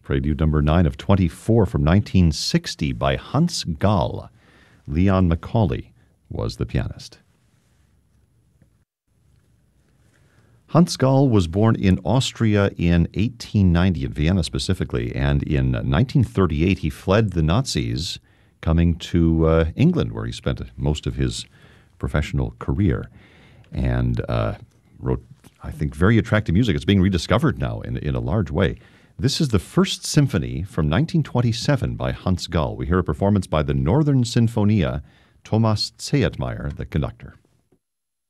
Prelude number 9 of 24 from 1960 by Hans Gall. Leon Macaulay was the pianist. Hans Gall was born in Austria in 1890, in Vienna specifically, and in 1938 he fled the Nazis, coming to England, where he spent most of his professional career, and wrote, I think, very attractive music. It's being rediscovered now in a large way. This is the First Symphony from 1927 by Hans Gall. We hear a performance by the Northern Sinfonia, Thomas Zeytmeyer, the conductor.